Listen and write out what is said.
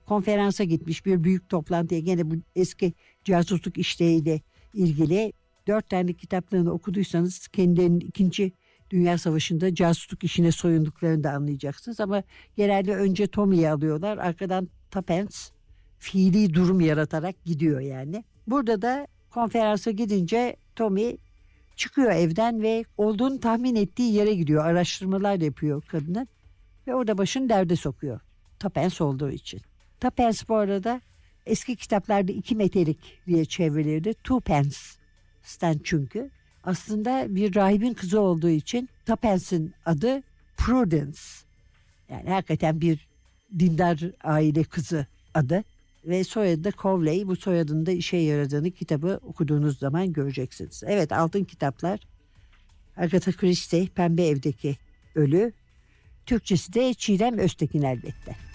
konferansa gitmiş, bir büyük toplantıya, gene bu eski casusluk işleriyle ilgili 4 tane kitaplarını okuduysanız kendilerinin 2. Dünya Savaşı'nda casusluk işine soyunduklarını da anlayacaksınız. Ama genelde önce Tommy'yi alıyorlar, arkadan Tapence fiili durum yaratarak gidiyor yani. Burada da konferansa gidince Tommy çıkıyor evden ve olduğunu tahmin ettiği yere gidiyor. Araştırmalar yapıyor kadının ve orada başını derde sokuyor. Tapence olduğu için. Tapence bu arada eski kitaplarda 2 metrelik diye çevrilirdi. Twopence'den çünkü. Aslında bir rahibin kızı olduğu için Tapence'in adı Prudence. Yani hakikaten bir dindar aile kızı adı. Ve soyadı da Cowley. Bu soyadın da işe yaradığını kitabı okuduğunuz zaman göreceksiniz. Evet, Altın Kitaplar. Agatha Christie, Pembe Evdeki Ölü. Türkçesi de Çiğdem Öztekin elbette.